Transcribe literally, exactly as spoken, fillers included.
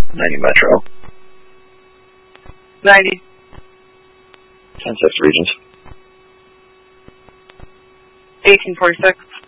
ninety Metro. ninety. ten six Regents. eighteen forty-six.